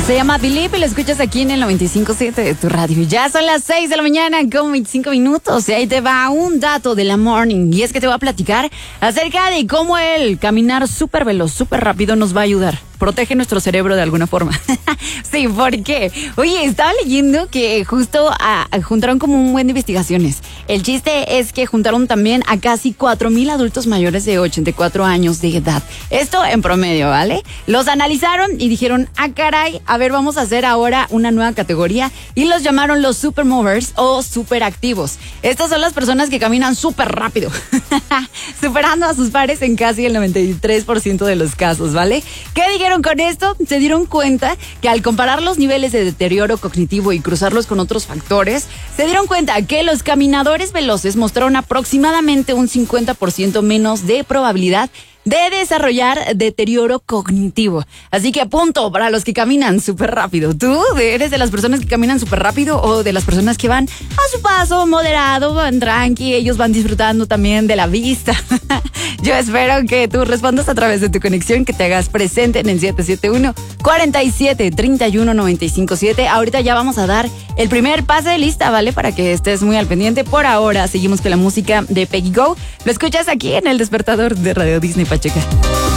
Se llama Believe y lo escuchas aquí en el 95.7 de tu radio. Ya son las 6 de la mañana con 25 minutos y ahí te va un dato de la morning. Y es que te voy a platicar acerca de cómo el caminar súper veloz, súper rápido nos va a ayudar. Protege nuestro cerebro de alguna forma. Sí, ¿por qué? Oye, estaba leyendo que justo juntaron como un buen de investigaciones. El chiste es que juntaron también a casi 4,000 adultos mayores de 84 años de edad. Esto en promedio, ¿vale? Los analizaron y dijeron, caray, a ver, vamos a hacer ahora una nueva categoría. Y los llamaron los supermovers o superactivos. Estas son las personas que caminan súper rápido. Superando a sus pares en casi el 93% de los casos, ¿vale? ¿Qué dijeron con esto? Se dieron cuenta que al comparar los niveles de deterioro cognitivo y cruzarlos con otros factores, se dieron cuenta que los caminadores veloces mostraron aproximadamente un 50% menos de probabilidad de desarrollar deterioro cognitivo. Así que punto para los que caminan súper rápido. ¿Tú eres de las personas que caminan súper rápido o de las personas que van a su paso moderado, van tranqui, ellos van disfrutando también de la vista? Yo espero que tú respondas a través de tu conexión, que te hagas presente en el 771-47-31-957. Ahorita ya vamos a dar el primer pase de lista, ¿vale? Para que estés muy al pendiente. Por ahora seguimos con la música de Peggy Go. Lo escuchas aquí en El Despertador de Radio Disney Pacheca.